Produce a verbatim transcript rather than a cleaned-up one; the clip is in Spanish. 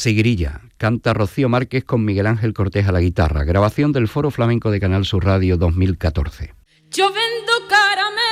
Sigrilla, canta Rocío Márquez con Miguel Ángel Cortés a la guitarra. Grabación del Foro Flamenco de Canal Sur Radio dos mil catorce. Yo vendo caramelo